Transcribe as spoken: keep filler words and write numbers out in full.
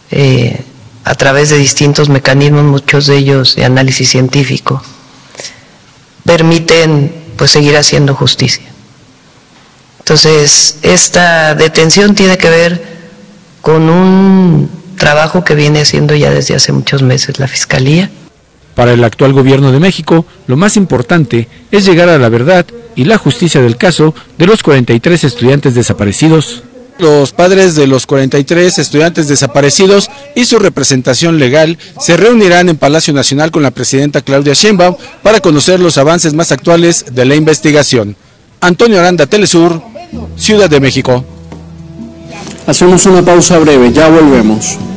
eh, a través de distintos mecanismos, muchos de ellos de análisis científico, permiten pues seguir haciendo justicia. Entonces, esta detención tiene que ver con un trabajo que viene haciendo ya desde hace muchos meses la Fiscalía. Para el actual gobierno de México, lo más importante es llegar a la verdad y la justicia del caso de los cuarenta y tres estudiantes desaparecidos. Los padres de los cuarenta y tres estudiantes desaparecidos y su representación legal se reunirán en Palacio Nacional con la presidenta Claudia Sheinbaum para conocer los avances más actuales de la investigación. Antonio Aranda, Telesur, Ciudad de México. Hacemos una pausa breve, ya volvemos.